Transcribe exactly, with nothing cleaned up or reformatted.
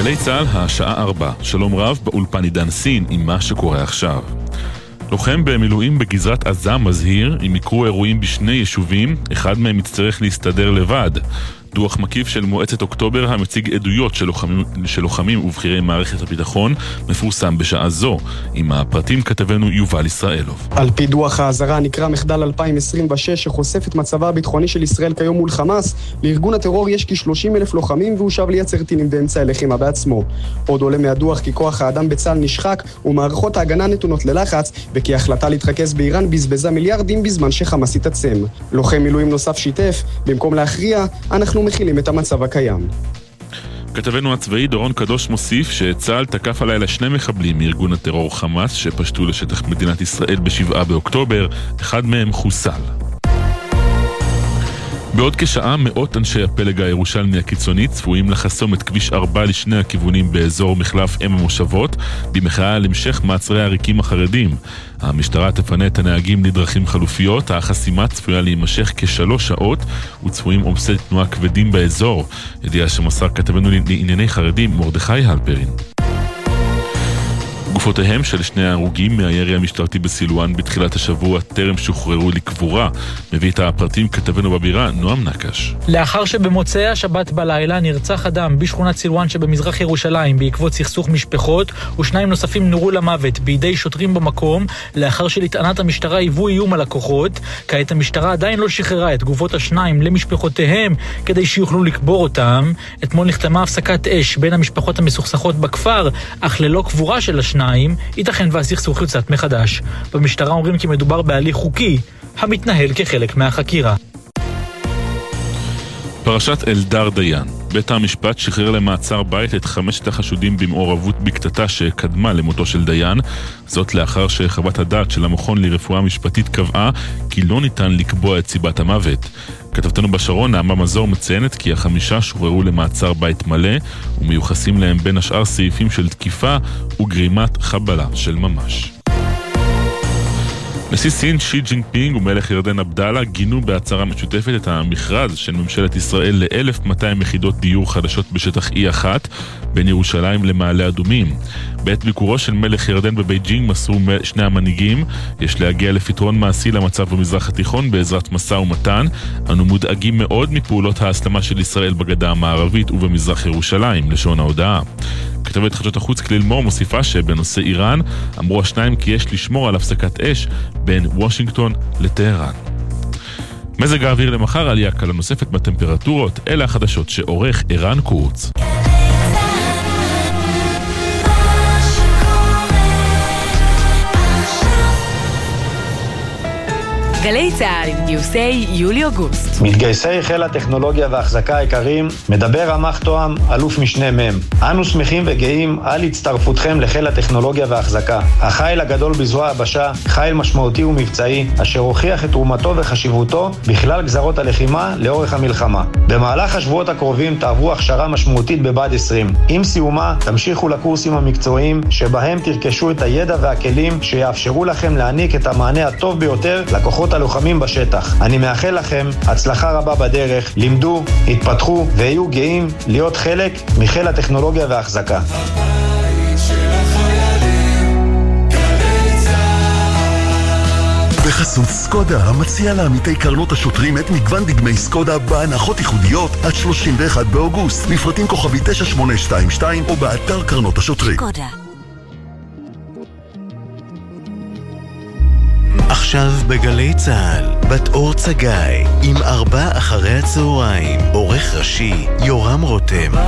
גלי צהל, השעה ארבע. שלום רב, באולפן עידן סין עם מה שקורה עכשיו. לוחם במילואים בגזרת עזה מזהיר, אם יקרו אירועים בשני יישובים, אחד מהם יצטרך להסתדר לבד. דוח מקיף של מועצת אוקטובר המציג עדויות של לוחמים, של לוחמים ובחירי מערכת הביטחון מפורסם בשעה זו. עם הפרטים כתבנו יובל ישראלוב. על פי דוח האזהרה נקרא מחדל אלפיים עשרים ושש שחושף את מצבה הביטחוני של ישראל כיום מול חמאס. לארגון הטרור יש כ-שלושים אלף לוחמים והוא שב לייצר טילים באמצע הלחימה בעצמו. עוד עולה מהדוח כי כוח האדם בצה"ל נשחק ומערכות ההגנה נתונות ללחץ, וכי ההחלטה להתרכז באיראן בזבזה מיליארדים בזמן שחמאס התעצם. לוחם מילואים נוסף שיתף, במקום להכריע, אנחנו מכילים את המצב הקיים. כתבנו הצבאי דורון קדוש מוסיף שצה"ל תקף הלילה שני מחבלים מארגון הטרור חמאס שפשטו לשטח מדינת ישראל בשבעה באוקטובר, אחד מהם חוסל. בעוד כשעה מאות אנשי הפלג הירושלמי הקיצוני צפויים לחסום את כביש ארבע לשני הכיוונים באזור מחלף אם המושבות במחאה על המשך מעצרי העריקים החרדים. המשטרה תפנה את הנהגים לדרכים חלופיות, החסימה צפויה להימשך כשלוש שעות וצפויים עומסי תנועה כבדים באזור. ידיעה שמסר כתבנו לענייני חרדים מרדכי הלפרין. גופותיהם של שני ההרוגים מהירי המשטרתי בסילואן בתחילת השבוע טרם שוחררו לקבורה. מביא את הפרטים כתבנו בבירה נועם נקש. לאחר שבמוצאי השבת בלילה נרצח אדם בשכונת סילואן שבמזרח ירושלים בעקבות סכסוך משפחות, ושניים נוספים נורו למוות בידי שוטרים במקום לאחר שלטענת המשטרה היוו איום על הכוחות. כעת המשטרה עדיין לא שחררה את גופות השניים למשפחותיהם כדי שיוכלו לקבור אותם. אתמול נחתמה הפסקת אש בין המשפחות המסוכסכות בכפר, אך ללא קבורה של השניים. ייתכן והסכסוך יוצאת מחדש. במשטרה אומרים כי מדובר בהליך חוקי המתנהל כחלק מהחקירה. פרשת אלדר דיין. בית המשפט שחרר למעצר בית את חמשת החשודים במעורבות בקטטה שקדמה למותו של דיין, זאת לאחר שחוות הדעת של המכון לרפואה משפטית קבעה כי לא ניתן לקבוע את סיבת המוות. כתבתנו בשרון נעמה מזור מציינת כי החמישה שוחררו למעצר בית מלא ומיוחסים להם בין השאר סעיפים של תקיפה וגרימת חבלה של ממש. נשיא סין שי ג'ינפינג ומלך ירדן עבדאללה גינו בהצהרה משותפת את המכרז של ממשלת ישראל ל-אלף ומאתיים יחידות דיור חדשות בשטח אי אחת בין ירושלים למעלה אדומים. בעת ביקורו של מלך ירדן בבייג'ינג מסרו שני המנהיגים יש להגיע לפתרון מעשי למצב במזרח התיכון בעזרת משא ומתן. אנו מודאגים מאוד מפעולות ההסלמה של ישראל בגדה המערבית ובמזרח ירושלים, לשון ההודעה. כתבת חדשות החוץ כליל מור מוסיפה שבנושא איראן אמרו השניים כי יש לשמור על הפסקת אש בין וושינגטון לטהרן. מזג האוויר למחר, עלייה קלה נוספת בטמפרטורות. אלה החדשות שעורך ערן קורץ. גלי צהל עם גיוסי יולי-אוגוסט. מתגייסי חיל הטכנולוגיה וההחזקה העיקריים, מדבר רמ"ח תואם, אלוף משנה מ'. אנו שמחים וגאים על הצטרפותכם לחיל הטכנולוגיה וההחזקה. החיל הגדול בזרוע הבשה, חיל משמעותי ומבצעי, אשר הוכיח את תרומתו וחשיבותו בכלל גזרות הלחימה לאורך המלחמה. במהלך השבועות הקרובים תעברו הכשרה משמעותית בבה"ד עשרים. עם סיומה תמשיכו לקורסים המקצועיים שבהם תרכשו את הידע והכלים שיאפשרו לכם להעניק את המענה הטוב ביותר לכוחות הלוחמים בשטח. אני מאחל לכם הצלחה רבה בדרך, לימדו, התפתחו ויהיו גאים להיות חלק מחיל הטכנולוגיה וההחזקה. בחסות סקודה המציע לעמיתי קרנות השוטרים את מגוון דגמי סקודה בהנחות ייחודיות עד שלושים ואחד באוגוסט. לפרטים כוכבי תשע שמונה שתיים שתיים או באתר קרנות השוטרים. סקודה. עכשיו בגלי צהל, בת אור צגאי, עם ארבע אחרי הצהריים, עורך ראשי יורם רותם.